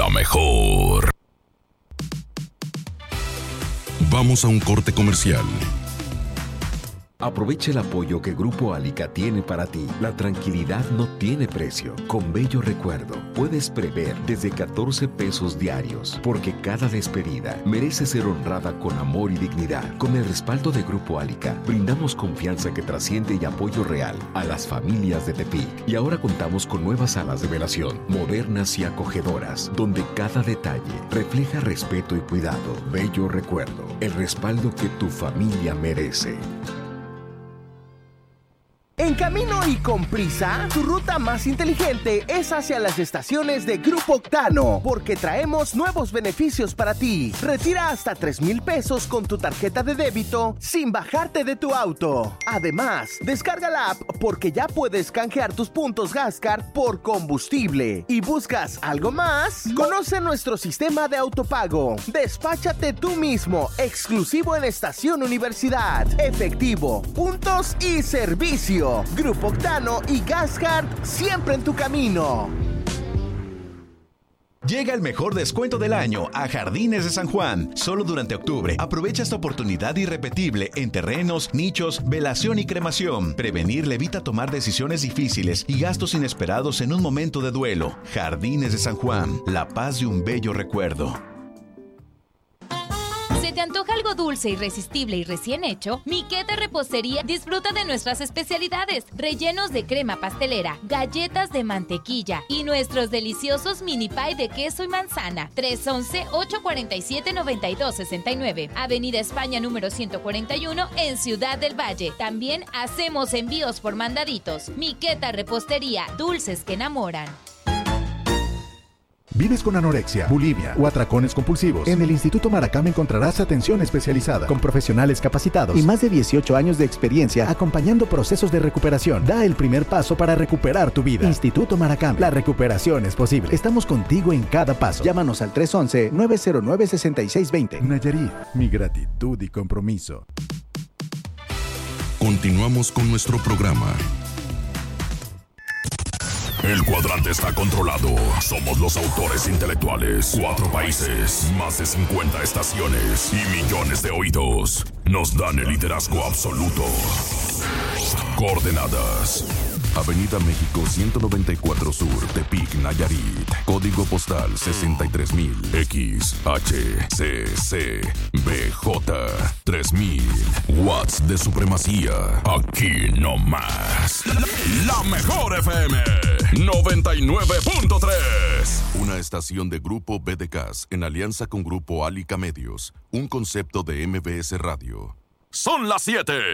la mejor. Vamos a un corte comercial. Aprovecha el apoyo que Grupo Álica tiene para ti. La tranquilidad no tiene precio. Con Bello Recuerdo puedes prever desde 14 pesos diarios, porque cada despedida merece ser honrada con amor y dignidad. Con el respaldo de Grupo Álica, brindamos confianza que trasciende y apoyo real a las familias de Tepic. Y ahora contamos con nuevas salas de velación, modernas y acogedoras, donde cada detalle refleja respeto y cuidado. Bello Recuerdo, el respaldo que tu familia merece. En camino y con prisa, tu ruta más inteligente es hacia las estaciones de Grupo Octano, porque traemos nuevos beneficios para ti. Retira hasta 3,000 pesos con tu tarjeta de débito sin bajarte de tu auto. Además, descarga la app porque ya puedes canjear tus puntos Gascard por combustible. ¿Y buscas algo más? Conoce nuestro sistema de autopago. Despáchate tú mismo, exclusivo en Estación Universidad. Efectivo, puntos y servicio. Grupo Octano y Gascard siempre en tu camino. Llega el mejor descuento del año a Jardines de San Juan. Solo durante octubre. Aprovecha esta oportunidad irrepetible en terrenos, nichos, velación y cremación. Prevenir le evita tomar decisiones difíciles y gastos inesperados en un momento de duelo. Jardines de San Juan. La paz de un bello recuerdo. ¿Se te antoja algo dulce, irresistible y recién hecho? Miqueta Repostería disfruta de nuestras especialidades, rellenos de crema pastelera, galletas de mantequilla y nuestros deliciosos mini pie de queso y manzana. 311-847-9269, Avenida España número 141 en Ciudad del Valle. También hacemos envíos por mandaditos. Miqueta Repostería, dulces que enamoran. ¿Vives con anorexia, bulimia o atracones compulsivos? En el Instituto Maracam encontrarás atención especializada con profesionales capacitados y más de 18 años de experiencia acompañando procesos de recuperación. Da el primer paso para recuperar tu vida. Instituto Maracam, la recuperación es posible. Estamos contigo en cada paso. Llámanos al 311-909-6620. Nayarit, mi gratitud y compromiso. Continuamos con nuestro programa. El cuadrante está controlado. Somos los autores intelectuales. 4 países, más de 50 estaciones y millones de oídos. Nos dan el liderazgo absoluto. Coordenadas: Avenida México 194 Sur, Tepic, Nayarit. Código postal 63000. XHCCBJ 3000. Watts de supremacía. Aquí no más. La mejor FM 99.3. Una estación de Grupo BDCAS en alianza con Grupo Álica Medios. Un concepto de MBS Radio. Son las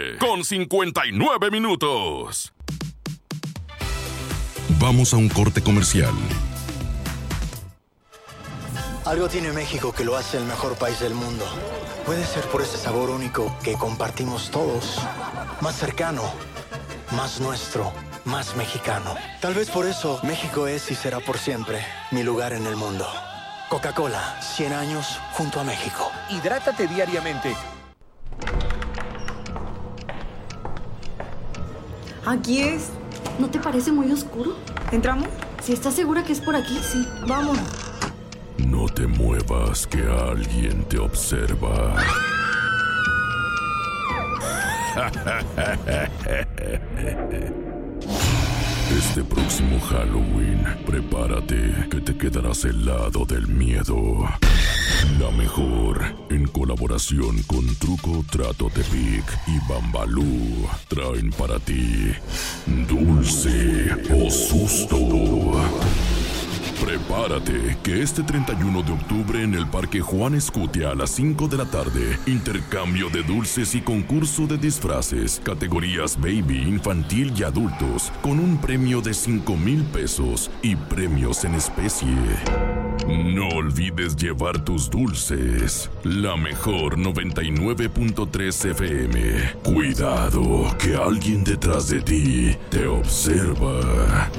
7:59. Vamos a un corte comercial. Algo tiene México que lo hace el mejor país del mundo. Puede ser por ese sabor único que compartimos todos. Más cercano, más nuestro, más mexicano. Tal vez por eso México es y será por siempre mi lugar en el mundo. Coca-Cola, 100 años junto a México. Hidrátate diariamente. Aquí es. ¿No te parece muy oscuro? ¿Entramos? Si estás segura que es por aquí, sí. Vamos. No te muevas, que alguien te observa. Este próximo Halloween, prepárate, que te quedarás helado del miedo. La mejor, en colaboración con Truco Trato Tepic y Bambalú, traen para ti Dulce o Susto. Prepárate, que este 31 de octubre en el Parque Juan Escutia a las 5 de la tarde, intercambio de dulces y concurso de disfraces, categorías baby, infantil y adultos, con un premio de 5,000 pesos y premios en especie. No olvides llevar tus dulces. La mejor 99.3 FM. Cuidado, que alguien detrás de ti te observa.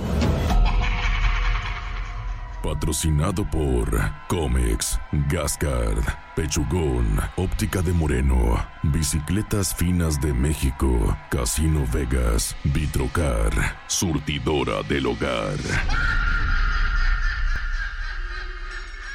Patrocinado por Comex, Gascard, Pechugón, Óptica de Moreno, Bicicletas Finas de México, Casino Vegas, Vitrocar, Surtidora del Hogar.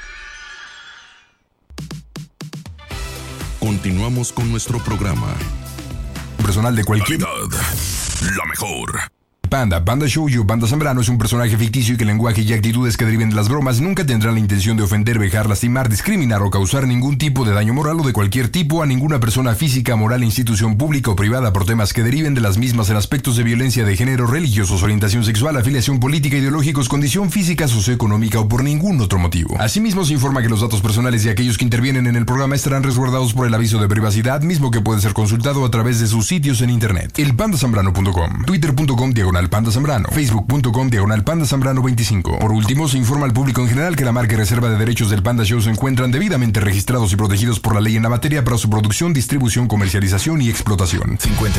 Continuamos con nuestro programa. Personal de cualquier... Calidad, la mejor. Panda Shoujo, Panda Zambrano es un personaje ficticio y que el lenguaje y actitudes que deriven de las bromas nunca tendrán la intención de ofender, vejar, lastimar, discriminar o causar ningún tipo de daño moral o de cualquier tipo a ninguna persona física, moral, institución pública o privada por temas que deriven de las mismas en aspectos de violencia de género, religiosos, orientación sexual, afiliación política, ideológicos, condición física, socioeconómica o por ningún otro motivo. Asimismo, se informa que los datos personales de aquellos que intervienen en el programa estarán resguardados por el aviso de privacidad, mismo que puede ser consultado a través de sus sitios en internet. elpandasambrano.com, twitter.com/Panda Zambrano, facebook.com/Panda Zambrano 25. Por último, se informa al público en general que la marca y reserva de derechos del Panda Show se encuentran debidamente registrados y protegidos por la ley en la materia para su producción, distribución, comercialización y explotación.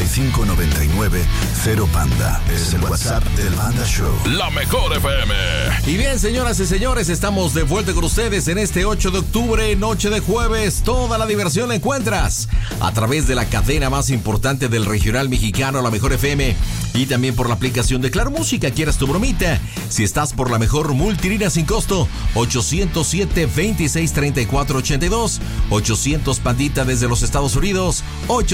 5599-0 Panda es el WhatsApp del Panda Show. La mejor FM. Y bien, señoras y señores, estamos de vuelta con ustedes en este 8 de octubre, noche de jueves. Toda la diversión la encuentras a través de la cadena más importante del regional mexicano, La Mejor FM, y también por la aplicación de Claro Música. ¿Quieres tu bromita? Si estás por la mejor multilínea sin costo, 807-2634-82, 800 Pandita desde los Estados Unidos,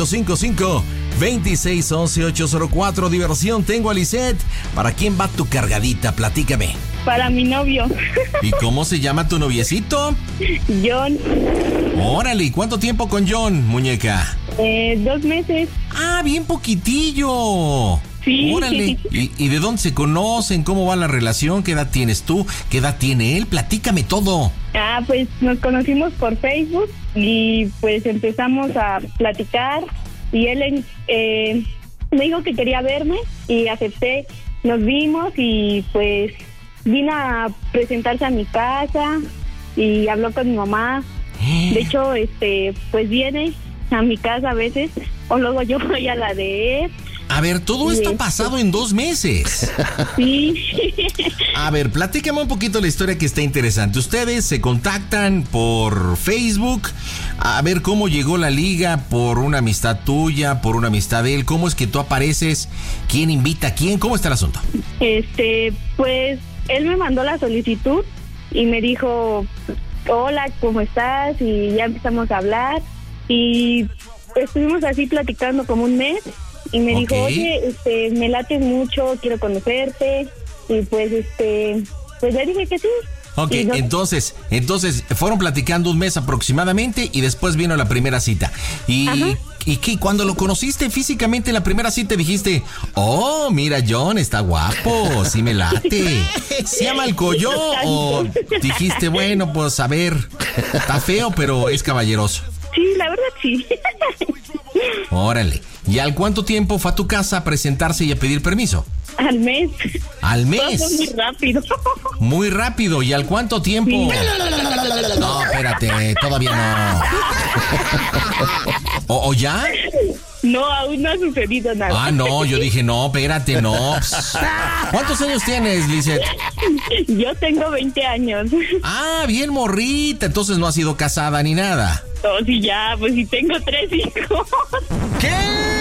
855-2611-804. Diversión, tengo a Lisette. ¿Para quién va tu cargadita? Platícame. Para mi novio. ¿Y cómo se llama tu noviecito? John. Órale, ¿y cuánto tiempo con John, muñeca? 2 meses. Ah, bien poquitillo. Sí. Órale. ¿Y de dónde se conocen? ¿Cómo va la relación? ¿Qué edad tienes tú? ¿Qué edad tiene él? Platícame todo. Pues nos conocimos por Facebook y pues empezamos a platicar y él me dijo que quería verme y acepté. Nos vimos y pues vino a presentarse a mi casa y habló con mi mamá. De hecho, pues viene a mi casa a veces o luego yo voy a la de él. A ver, todo esto ha pasado en 2 meses. Sí. A ver, platícame un poquito la historia que está interesante. Ustedes se contactan por Facebook. A ver, ¿cómo llegó la liga? ¿Por una amistad tuya? ¿Por una amistad de él? ¿Cómo es que tú apareces? ¿Quién invita a quién? ¿Cómo está el asunto? Pues él me mandó la solicitud y me dijo, hola, ¿cómo estás? Y ya empezamos a hablar y estuvimos así platicando como un mes. Y me dijo, oye, me lates mucho, quiero conocerte. Y pues, pues le dije que sí. Ok, entonces fueron platicando un mes aproximadamente y después vino la primera cita. ¿Y qué? Cuando lo conociste físicamente en la primera cita dijiste, oh, mira, John, está guapo, sí me late. ¿Se llama el colló? ¿O dijiste, bueno, pues a ver, está feo, pero es caballeroso? Sí, la verdad sí. Órale. ¿Y al cuánto tiempo fue a tu casa a presentarse y a pedir permiso? Al mes. ¿Al mes? Todo muy rápido. Muy rápido. ¿Y al cuánto tiempo? Sí. No, espérate, todavía no. ¿O ya? No, aún no ha sucedido nada. Ah, no, yo dije, no, espérate, no. ¿Cuántos años tienes, Lisette? Yo tengo 20 años. Ah, bien morrita, entonces no has sido casada ni nada. No, sí, ya, pues sí tengo 3 hijos. ¿Qué?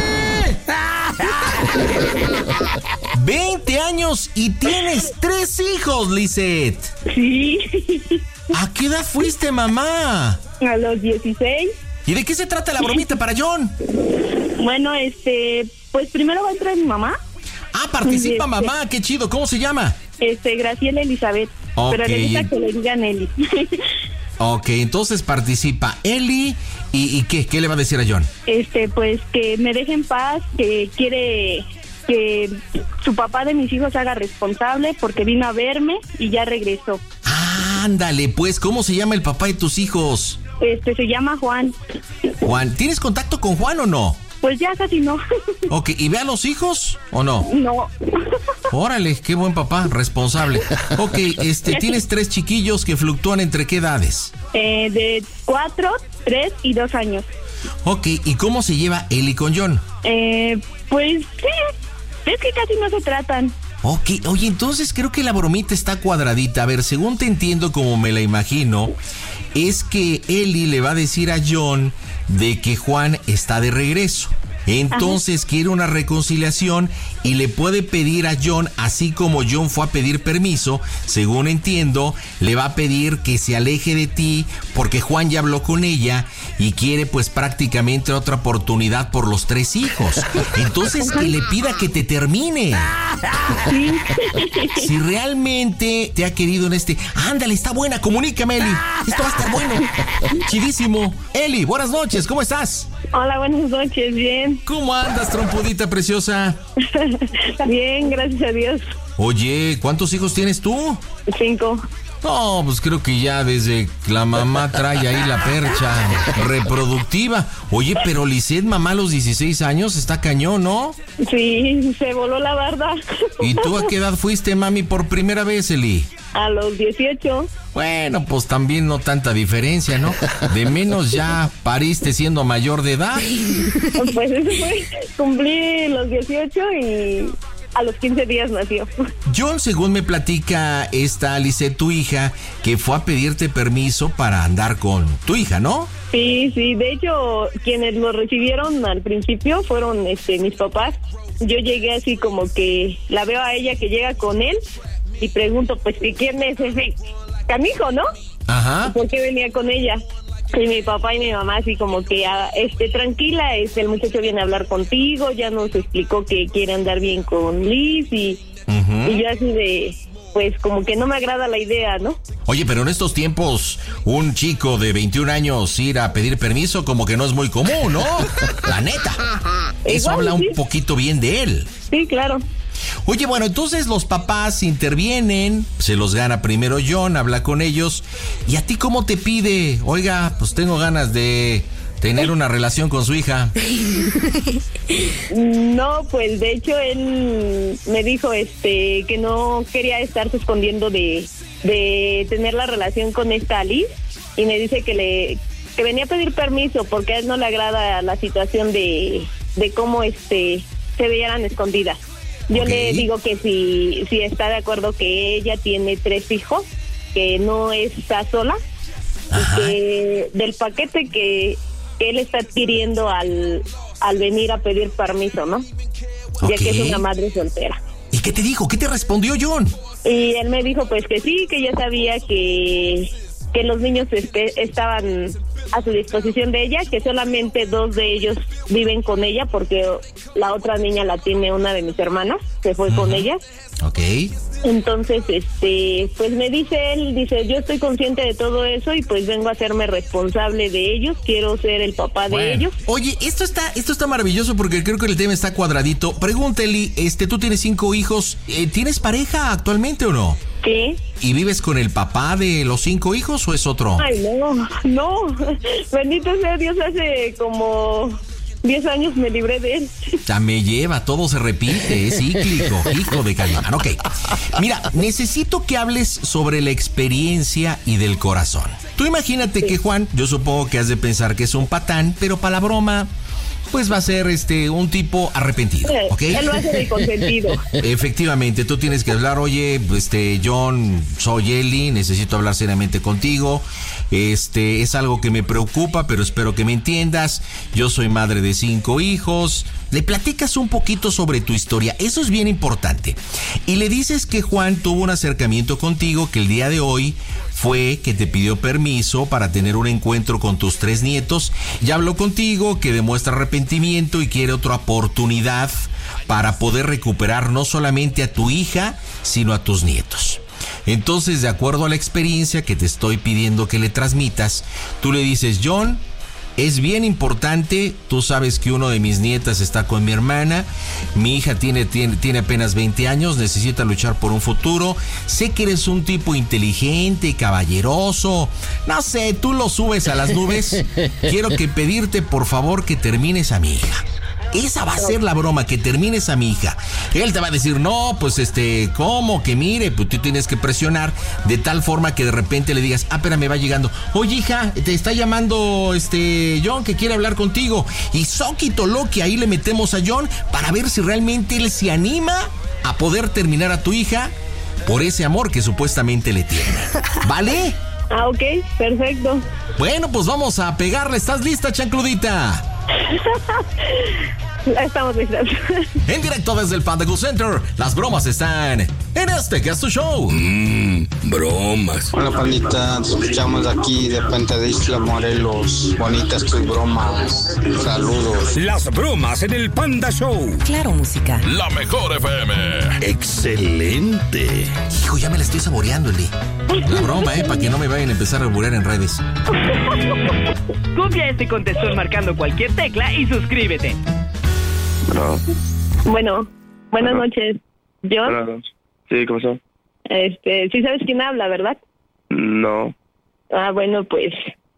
20 años y tienes 3 hijos, Lisette. Sí. ¿A qué edad fuiste, mamá? A los 16. ¿Y de qué se trata la bromita para John? Bueno, pues primero va a entrar mi mamá. Ah, participa mamá, qué chido, ¿cómo se llama? Graciela Elizabeth. Okay. Pero le gusta que le digan Eli. Ok, entonces participa Eli. ¿Y qué? ¿Qué le va a decir a John? Pues que me deje en paz, que quiere que su papá de mis hijos haga responsable porque vino a verme y ya regresó. Ándale, pues, ¿cómo se llama el papá de tus hijos? Se llama Juan. Juan, ¿tienes contacto con Juan o no? Pues ya casi no. Ok, ¿y ve a los hijos o no? No. Órale, qué buen papá, responsable. Ok, tienes 3 chiquillos que fluctúan entre qué edades? De 4, 3 y 2 años. Ok, ¿y cómo se lleva Eli con John? Pues sí, es que casi no se tratan. Ok, oye, entonces creo que la bromita está cuadradita. A ver, según te entiendo como me la imagino, es que Eli le va a decir a John de que Juan está de regreso. Entonces quiere una reconciliación y le puede pedir a John, así como John fue a pedir permiso, según entiendo, le va a pedir que se aleje de ti porque Juan ya habló con ella y quiere pues prácticamente otra oportunidad por los 3 hijos. Entonces que le pida que te termine. Si realmente te ha querido en este... Ándale, está buena, comunícame, Eli. Esto va a estar bueno. Chidísimo. Eli, buenas noches, ¿cómo estás? Hola, buenas noches, bien. ¿Cómo andas, trompudita preciosa? Bien, gracias a Dios. Oye, ¿cuántos hijos tienes tú? 5. No, pues creo que ya desde que la mamá trae ahí la percha reproductiva. Oye, pero Lisette, mamá a los 16 años, está cañón, ¿no? Sí, se voló la barda. ¿Y tú a qué edad fuiste, mami, por primera vez, Eli? A los 18. Bueno, pues también no tanta diferencia, ¿no? De menos ya pariste siendo mayor de edad. Pues eso fue, cumplí los 18 y... a los 15 días nació. John, según me platica esta Lisette, tu hija, que fue a pedirte permiso para andar con tu hija, ¿no? Sí, de hecho, quienes lo recibieron al principio fueron mis papás. Yo llegué así como que la veo a ella que llega con él y pregunto, pues, ¿quién es ese canijo, no? Ajá. ¿Por qué venía con ella? Y mi papá y mi mamá así como que, tranquila, el muchacho viene a hablar contigo, ya nos explicó que quiere andar bien con Liz y yo así de, pues como que no me agrada la idea, ¿no? Oye, pero en estos tiempos, un chico de 21 años ir a pedir permiso como que no es muy común, ¿no? La neta. Eso habla un poquito bien de él. Sí, claro. Oye, bueno, entonces los papás intervienen, se los gana primero John, habla con ellos, ¿y a ti cómo te pide? Oiga, pues tengo ganas de tener una relación con su hija. No, pues de hecho él me dijo que no quería estarse escondiendo de tener la relación con esta Liz, y me dice que venía a pedir permiso porque a él no le agrada la situación de cómo se veían escondidas. Yo le digo que si está de acuerdo que ella tiene 3 hijos, que no está sola, y que del paquete que él está adquiriendo al venir a pedir permiso, ¿no? Ya que es una madre soltera. ¿Y qué te dijo? ¿Qué te respondió John? Y él me dijo pues que sí, que ya sabía que los niños estaban a su disposición de ella, que solamente 2 de ellos viven con ella porque la otra niña la tiene una de mis hermanas, se fue con ella. Ok. Entonces, pues me dice él, yo estoy consciente de todo eso y pues vengo a hacerme responsable de ellos, quiero ser el papá de ellos. Oye, esto está maravilloso porque creo que el tema está cuadradito. Pregúntale, tú tienes 5 hijos, ¿tienes pareja actualmente o no? Sí. ¿Y vives con el papá de los 5 hijos o es otro? Ay, no, bendito sea Dios, hace como 10 años me libré de él. Ya me lleva, todo se repite, es cíclico, hijo de Calimán. Ok, mira, necesito que hables sobre la experiencia y del corazón. Tú imagínate que Juan, yo supongo que has de pensar que es un patán, pero para la broma, pues va a ser un tipo arrepentido, ¿ok? Él va a ser el consentido. Efectivamente, tú tienes que hablar, oye, John, soy Eli, necesito hablar seriamente contigo. Es algo que me preocupa, pero espero que me entiendas. Yo soy madre de 5 hijos. Le platicas un poquito sobre tu historia, eso es bien importante. Y le dices que Juan tuvo un acercamiento contigo, que el día de hoy fue que te pidió permiso para tener un encuentro con tus 3 nietos. Ya habló contigo, que demuestra arrepentimiento y quiere otra oportunidad para poder recuperar no solamente a tu hija, sino a tus nietos. Entonces, de acuerdo a la experiencia que te estoy pidiendo que le transmitas, tú le dices, John, es bien importante, tú sabes que uno de mis nietas está con mi hermana, mi hija tiene apenas 20 años, necesita luchar por un futuro, sé que eres un tipo inteligente, caballeroso, no sé, tú lo subes a las nubes, quiero que pedirte por favor que termines a mi hija. Esa va a ser la broma, que termines a mi hija. Él te va a decir, no, pues ¿cómo? Que mire, pues tú tienes que presionar de tal forma que de repente le digas, espérame, va llegando. Oye, hija, te está llamando John, que quiere hablar contigo. Y soquito loque, ahí le metemos a John para ver si realmente él se anima a poder terminar a tu hija por ese amor que supuestamente le tiene. ¿Vale? Ok, perfecto. Bueno, pues vamos a pegarle. ¿Estás lista, chancludita? Estamos listas. En directo desde el Panda Cool Center, las bromas están en este que es tu show. Bromas. Hola, pandita, te escuchamos aquí de Puente de Isla, Morelos. Bonitas tus bromas. Saludos. Las bromas en el Panda Show. Claro, música. La mejor FM. Excelente. Hijo, ya me la estoy saboreando, Eli. La broma, para que no me vayan a empezar a rebulear en redes. Copia este contestón marcando cualquier tecla y suscríbete. Bueno, buenas noches. ¿Yo? Hola. Sí, ¿qué pasó? Sí sabes quién habla, ¿verdad? No. Ah, bueno, pues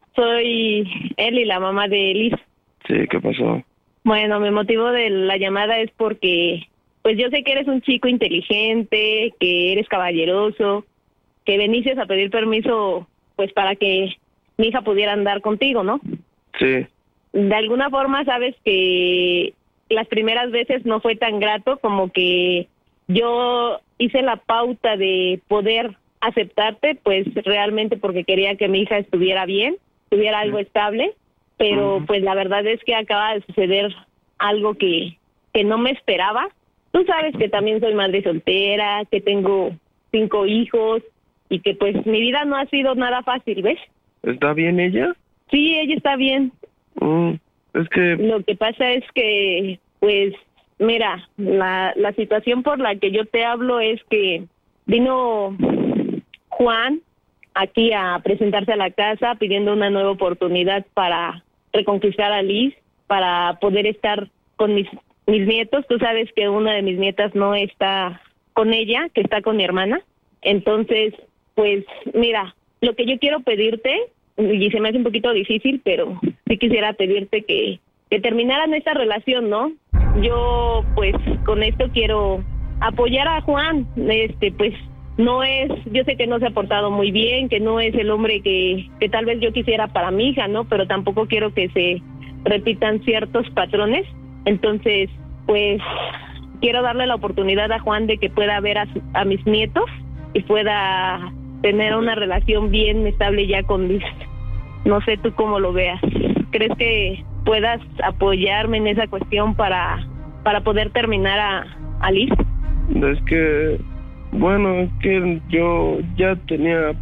soy Eli, la mamá de Liz. Sí, ¿qué pasó? Bueno, mi motivo de la llamada es porque, pues yo sé que eres un chico inteligente, que eres caballeroso, que veniste a pedir permiso, pues para que mi hija pudiera andar contigo, ¿no? Sí. De alguna forma sabes que las primeras veces no fue tan grato, como que yo hice la pauta de poder aceptarte, pues realmente porque quería que mi hija estuviera bien, tuviera algo estable, pero pues la verdad es que acaba de suceder algo que no me esperaba. Tú sabes que también soy madre soltera, que tengo 5 hijos y que pues mi vida no ha sido nada fácil, ¿ves? ¿Está bien ella? Sí, ella está bien. Es que... Lo que pasa es que, pues, mira, la situación por la que yo te hablo es que vino Juan aquí a presentarse a la casa pidiendo una nueva oportunidad para reconquistar a Liz, para poder estar con mis nietos. Tú sabes que una de mis nietas no está con ella, que está con mi hermana. Entonces, pues, mira, lo que yo quiero pedirte, y se me hace un poquito difícil, pero sí quisiera pedirte que terminaran esta relación, ¿no? Yo, pues, con esto quiero apoyar a Juan. Pues, no es, yo sé que no se ha portado muy bien, que no es el hombre que tal vez yo quisiera para mi hija, ¿no? Pero tampoco quiero que se repitan ciertos patrones. Entonces, pues, quiero darle la oportunidad a Juan de que pueda ver a mis nietos y pueda tener una relación bien estable ya con Liz. No sé tú cómo lo veas. ¿Crees que puedas apoyarme en esa cuestión para poder terminar a Liz? Es que, bueno, es que yo ya tenía...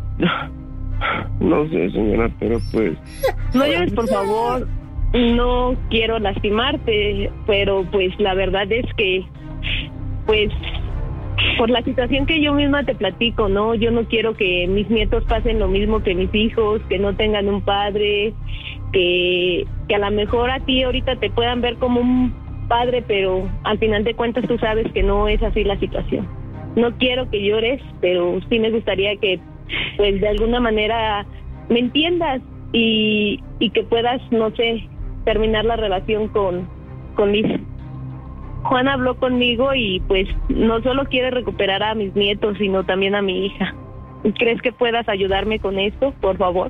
No sé, señora, pero pues... No llores, por favor. No quiero lastimarte, pero pues la verdad es que, pues, por la situación que yo misma te platico, ¿no? Yo no quiero que mis nietos pasen lo mismo que mis hijos, que no tengan un padre, que a lo mejor a ti ahorita te puedan ver como un padre, pero al final de cuentas tú sabes que no es así la situación. No quiero que llores, pero sí me gustaría que, pues, de alguna manera me entiendas y que puedas, no sé, terminar la relación con Liz. Juan habló conmigo y pues no solo quiere recuperar a mis nietos, sino también a mi hija. ¿Crees que puedas ayudarme con esto, por favor?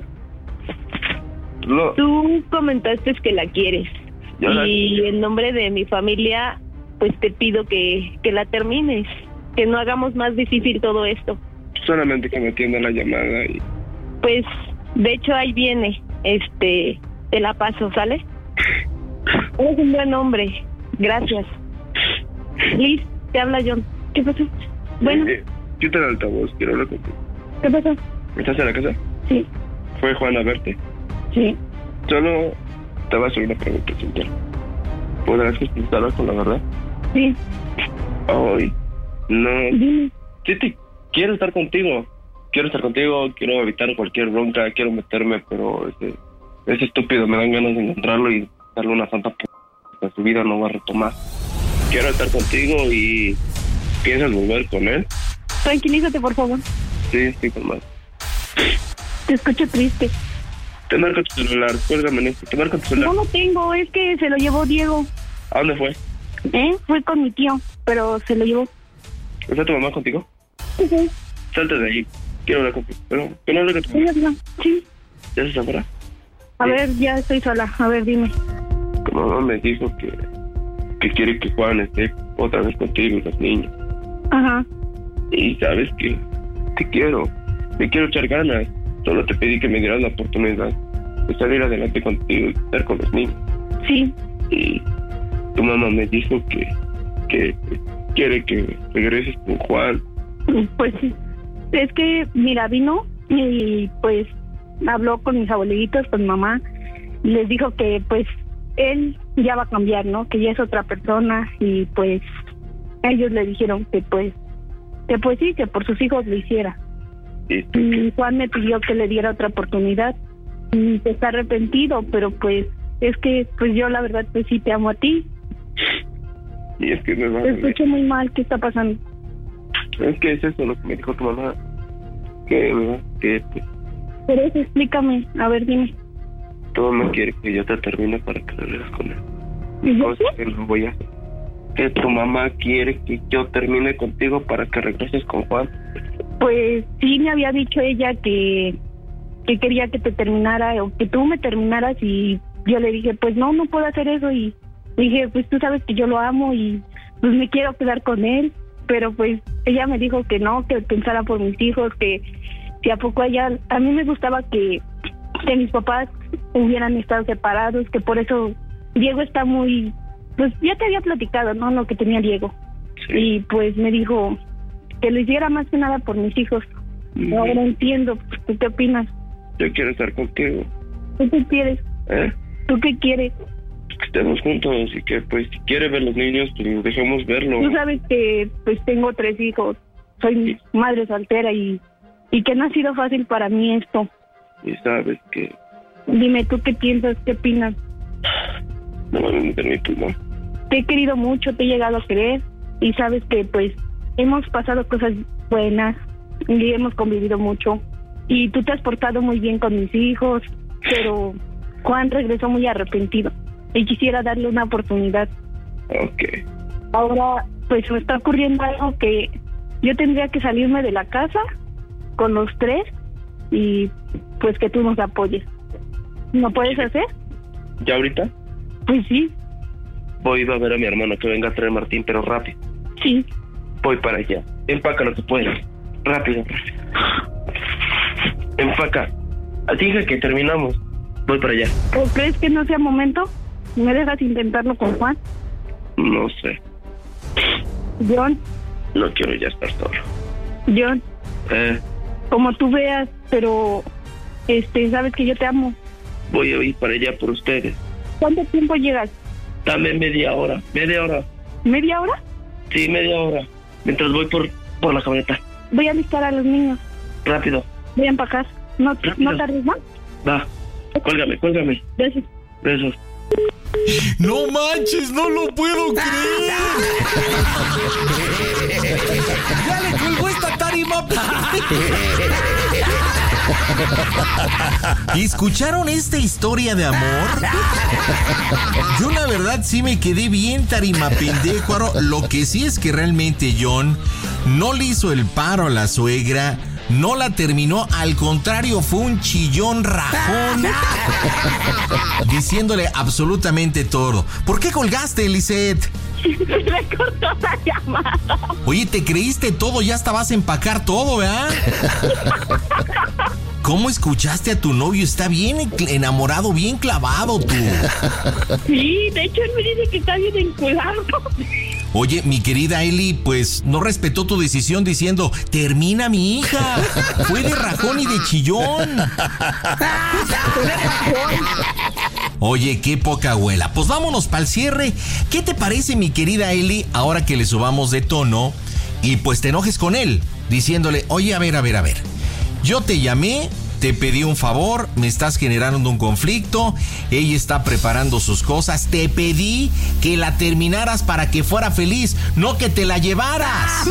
No. Tú comentaste que la quieres y en nombre de mi familia pues te pido que la termines, que no hagamos más difícil todo esto. Solamente que me atienda la llamada y... Pues de hecho ahí viene, te la paso, ¿sale? Eres un buen hombre, gracias. Liz, te habla John. ¿Qué pasó? Bueno. Quita el altavoz, quiero hablar contigo. ¿Qué pasó? ¿Estás en la casa? Sí. ¿Fue Juan a verte? Sí. Solo te voy a hacer una pregunta sincera. ¿Podrás contestarla con la verdad? Sí. Ay, no. Dime. Sí, quiero estar contigo. Quiero evitar cualquier bronca, quiero meterme, pero ese estúpido me dan ganas de encontrarlo y darle una santa que su vida no va a retomar. Quiero estar contigo y... ¿Piensas volver con él? Tranquilízate, por favor. Sí, estoy calmado. Te escucho triste. Te marco tu celular, cuélgame en esto. Te marco tu celular. No lo tengo, es que se lo llevó Diego. ¿A dónde fue? Fue con mi tío, pero se lo llevó. ¿Está tu mamá contigo? Sí. Salte de ahí. Quiero hablar contigo. Pero que no hable con tu mamá. Sí. ¿Ya estás afuera? A ver, ya estoy sola. A ver, dime. Tu mamá me dijo que quiere que Juan esté otra vez contigo y los niños. Ajá. Y sabes que te quiero echar ganas. Solo te pedí que me dieras la oportunidad de salir adelante contigo y estar con los niños. Sí. Y tu mamá me dijo que quiere que regreses con Juan. Pues sí, es que, mira, vino y pues habló con mis abuelitos, con mi mamá, les dijo que pues él ya va a cambiar, ¿no? Que ya es otra persona y pues ellos le dijeron que pues sí, que por sus hijos lo hiciera. Y Juan me pidió que le diera otra oportunidad y está arrepentido, pero pues es que pues yo la verdad pues sí te amo a ti. Y es que me va a... Te escucho muy mal, ¿qué está pasando? Es que es eso lo que me dijo tu mamá. Que pues, pero eso explícame, a ver, dime. Tu mamá quiere que yo te termine para que regreses con él. ¿Y yo qué? Que lo voy a hacer. Que tu mamá quiere que yo termine contigo para que regreses con Juan. Pues sí me había dicho ella que quería que te terminara o que tú me terminaras y yo le dije, pues no puedo hacer eso y dije, pues tú sabes que yo lo amo y pues me quiero quedar con él, pero pues ella me dijo que no, que pensara por mis hijos, que si a poco a mí me gustaba que mis papás hubieran estado separados, que por eso Diego está muy, pues ya te había platicado, ¿no? Lo que tenía Diego. Sí. Y pues me dijo que lo hiciera más que nada por mis hijos. Ahora entiendo, ¿tú qué opinas? Yo quiero estar contigo. ¿Tú qué quieres? ¿Tú qué quieres? Que estemos juntos y que pues si quiere ver los niños, pues dejemos verlo. Tú sabes que pues tengo 3 hijos, soy madre soltera y que no ha sido fácil para mí esto. Y sabes que... Dime, ¿tú qué piensas? ¿Qué opinas? No me voy a meter mi pulmón. Te he querido mucho, te he llegado a querer y sabes que pues hemos pasado cosas buenas y hemos convivido mucho y tú te has portado muy bien con mis hijos, pero Juan regresó muy arrepentido y quisiera darle una oportunidad. Ok. Ahora pues me está ocurriendo algo que yo tendría que salirme de la casa con los 3 y pues que tú nos apoyes. ¿No puedes hacer? ¿Ya ahorita? Pues sí. Voy a ver a mi hermano que venga a traer Martín, pero rápido. Sí. Voy para allá. Empaca lo que puedas. Rápido. Empaca. Dije que terminamos. Voy para allá. ¿O crees que no sea momento? ¿Me dejas intentarlo con Juan? No sé. John. No quiero ya estar solo. John. Como tú veas, pero sabes que yo te amo. Voy a ir para allá por ustedes. ¿Cuánto tiempo llegas? Dame media hora. ¿Media hora? Sí, media hora. Mientras voy por la camioneta. Voy a alistar a los niños. Rápido. Voy a empacar. ¿No tardes más? Va. Cuélgame. Gracias. Besos. No manches, no lo puedo creer. Ya le colgó esta tarima. ¿Y escucharon esta historia de amor? Yo la verdad sí me quedé bien tarima pendejo. Lo que sí es que realmente John no le hizo el paro a la suegra. No la terminó, al contrario, fue un chillón rajón diciéndole absolutamente todo. ¿Por qué colgaste, Lisette? Me cortó la llamada. Oye, ¿te creíste todo? Ya hasta vas a empacar todo, ¿verdad? ¿Cómo escuchaste a tu novio? Está bien enamorado, bien clavado tú. Sí, de hecho él me dice que está bien enculado. Oye, mi querida Eli, pues no respetó tu decisión diciendo, termina mi hija. Fue de rajón y de chillón. Oye, qué poca abuela. Pues vámonos para el cierre. ¿Qué te parece, mi querida Eli, ahora que le subamos de tono y pues te enojes con él, diciéndole, oye, a ver. Yo te llamé, te pedí un favor, me estás generando un conflicto, ella está preparando sus cosas, te pedí que la terminaras para que fuera feliz, no que te la llevaras.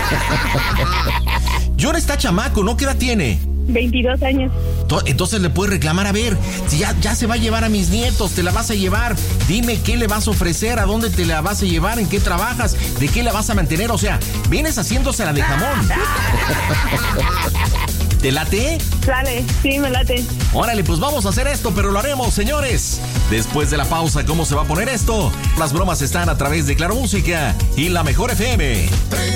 John está chamaco, ¿no? ¿Qué edad tiene? 22 años. Entonces le puedes reclamar, a ver, si ya se va a llevar a mis nietos, te la vas a llevar, dime qué le vas a ofrecer, a dónde te la vas a llevar, en qué trabajas, de qué la vas a mantener, o sea, vienes haciéndosela de jamón. ¿Te late? Dale, sí, me late. Órale, pues vamos a hacer esto, pero lo haremos, señores. Después de la pausa, ¿cómo se va a poner esto? Las bromas están a través de Claro Música y La Mejor FM.